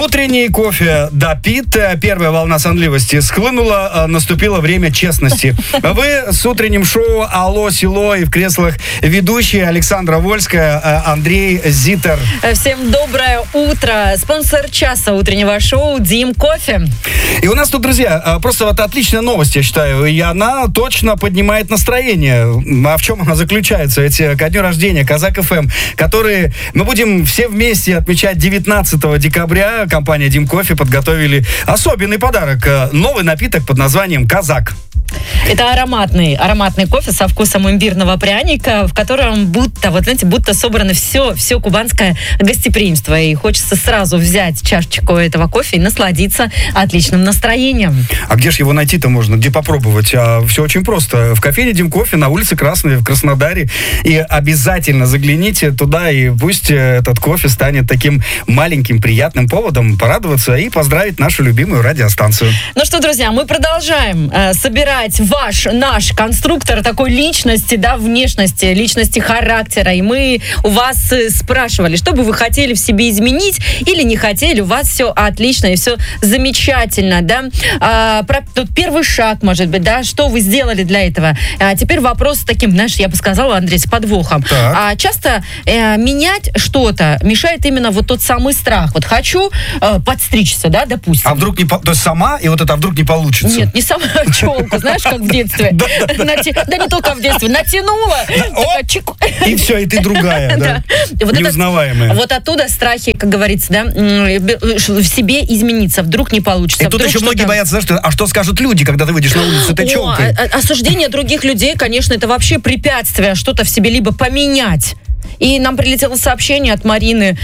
Утренний кофе допит, первая волна сонливости схлынула, наступило время честности. Вы с утренним шоу «Алло, село» и в креслах ведущие Александра Вольская, Андрей Зитер. Всем доброе утро. Спонсор часа утреннего шоу Дим Кофе. И у нас тут, друзья, просто вот отличная новость, я считаю, и она точно поднимает настроение. А в чем она заключается? Ведь ко дню рождения Казак ФМ, которые мы будем все вместе отмечать 19 декабря, компания Дим Кофе подготовили особенный подарок. Новый напиток под названием «Казак». Это ароматный кофе со вкусом имбирного пряника, в котором будто собрано все кубанское гостеприимство. И хочется сразу взять чашечку этого кофе и насладиться отличным настроением. А где же его найти-то можно? Где попробовать? Все очень просто. В кофейне Дим Кофе на улице Красной в Краснодаре. И обязательно загляните туда, и пусть этот кофе станет таким маленьким приятным поводом порадоваться и поздравить нашу любимую радиостанцию. Ну что, друзья, мы продолжаем собирать наш конструктор такой личности, внешности, личности характера. И мы у вас спрашивали, что бы вы хотели в себе изменить или не хотели. У вас все отлично и все замечательно, первый шаг, может быть, что вы сделали для этого. Теперь вопрос с таким, я бы сказала, Андрей, с подвохом. Часто менять что-то мешает именно вот тот самый страх. Вот хочу подстричься, допустим. А вдруг то есть сама, и а вдруг не получится? Нет, не сама, челку, знаешь, как в детстве. Да не только в детстве. Натянула. И все, и ты другая, неузнаваемая. Вот оттуда страхи, как говорится, в себе измениться. Вдруг не получится. И тут еще многие боятся, что скажут люди, когда ты выйдешь на улицу с этой челкой? Осуждение других людей, конечно, это вообще препятствие что-то в себе либо поменять. И нам прилетело сообщение от Марины.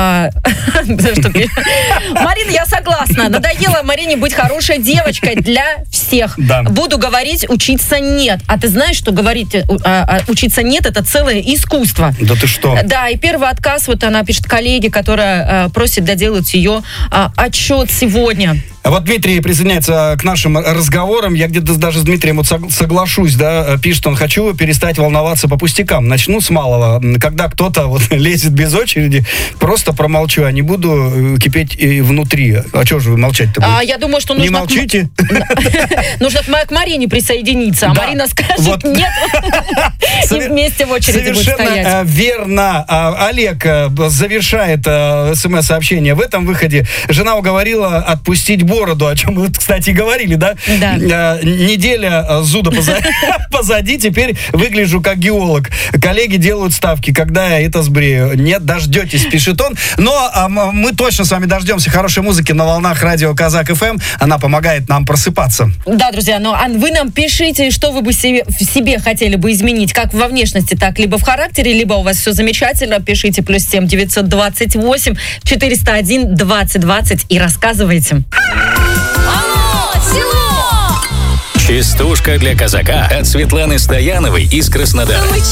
Марина, я согласна. Надоело Марине быть хорошей девочкой для всех. Да. Буду говорить, учиться нет. А ты знаешь, что говорить учиться нет, это целое искусство. Да ты что? Да, и первый отказ, она пишет коллеге, которая просит доделать ее отчет сегодня. Вот Дмитрий присоединяется к нашим разговорам. Я где-то даже с Дмитрием соглашусь, пишет он: хочу перестать волноваться по пустякам. Начну с малого. Когда кто-то лезет без очереди, просто промолчу, а не буду кипеть и внутри. А что же вы молчать-то будете? Я думаю, что нужно... Не молчите? Нужно к Марине присоединиться, а Марина скажет нет. И вместе в очереди будет стоять. Совершенно верно. Олег завершает СМС-сообщение. В этом выходе жена уговорила отпустить бороду, о чем мы, кстати, говорили, да? Неделя зуда позади, теперь выгляжу как геолог. Коллеги делают ставки, когда я это сбрею. Нет, дождетесь, пишет он. Но мы точно с вами дождемся хорошей музыки на волнах радио Казак ФМ. Она помогает нам просыпаться. Да, друзья, вы нам пишите, что вы бы в себе хотели бы изменить, как во внешности, так либо в характере, либо у вас все замечательно. Пишите +7 928 401 2020 и рассказывайте. Алло, село! Частушка для казака от Светланы Стояновой из Краснодара.